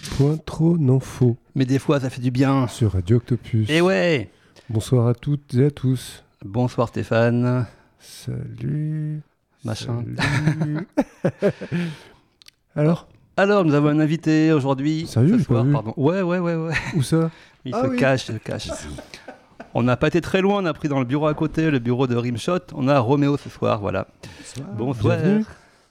Point trop n'en faut. Mais des fois, ça fait du bien. Sur Radio Octopus. Et ouais. Bonsoir à toutes et à tous. Bonsoir Stéphane. Salut. Machin. Salut. Alors, nous avons un invité aujourd'hui. Sérieux, ce j'ai pas soir, vu. pardon. Ouais. où ça? Il se cache. On n'a pas été très loin, on a pris dans le bureau à côté, le bureau de Rimshot. On a Roméo ce soir, voilà. Bonsoir. Bienvenue.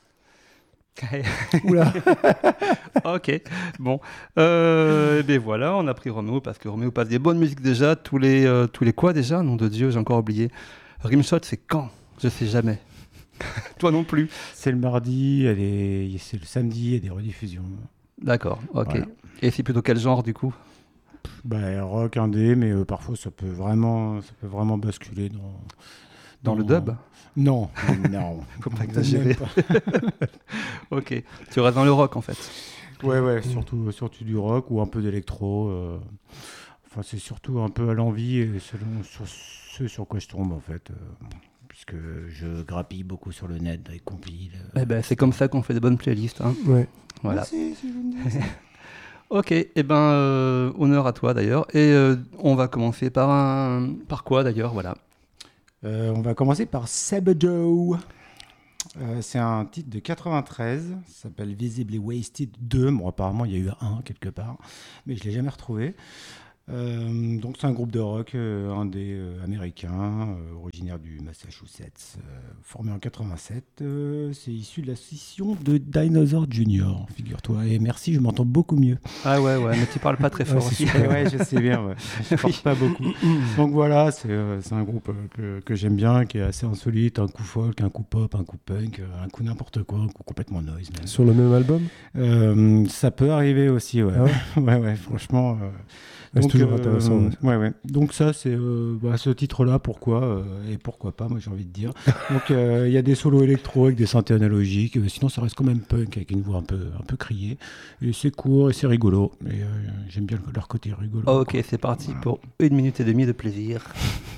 Oula. Ok, bon. Et bien voilà, on a pris Roméo parce que Roméo passe des bonnes musiques déjà. Tous les quoi déjà? Nom de Dieu, j'ai encore oublié. Rimshot, c'est quand? Je sais jamais. Toi non plus. C'est le mardi, c'est le samedi, il y a des rediffusions. D'accord, ok. Voilà. Et c'est plutôt quel genre du coup? Rock, indé, mais parfois ça peut vraiment basculer Dans le dub? Non. Faut pas exagérer. Même pas. Ok, tu restes dans le rock en fait. Ouais, surtout du rock ou un peu d'électro. Enfin, c'est surtout un peu à l'envie et selon ce sur quoi je tombe en fait. Puisque je grappille beaucoup sur le net, des compiles. C'est comme ça qu'on fait des bonnes playlists. Hein. Ouais. Voilà. Merci, c'est gentil. Ok, honneur à toi d'ailleurs. Et on va commencer par quoi d'ailleurs, voilà. On va commencer par Sabodo. C'est un titre de 93, ça s'appelle Visibly Wasted 2. Bon, apparemment, il y a eu un quelque part, mais je ne l'ai jamais retrouvé. Donc, c'est un groupe de rock indé américain, originaire du Massachusetts, formé en 87. C'est issu de la scission de Dinosaur Jr., figure-toi. Et merci, je m'entends beaucoup mieux. Ah ouais, mais tu parles pas très fort aussi. Ouais, je sais bien, ouais. Je parle pas beaucoup. Donc voilà, c'est un groupe que j'aime bien, qui est assez insolite, un coup folk, un coup pop, un coup punk, un coup n'importe quoi, un coup complètement noise. Même. Sur le même album? Ça peut arriver aussi, ouais. Ah ouais ouais, franchement. C'est toujours intéressant. Ouais. Donc ça, c'est ce titre-là, pourquoi et pourquoi pas, moi j'ai envie de dire. Donc il y a des solos électro avec des synthés analogiques, sinon ça reste quand même punk avec une voix un peu criée. Et c'est court et c'est rigolo. Et j'aime bien leur côté rigolo. Ok, c'est parti pour 1 minute et demie de plaisir.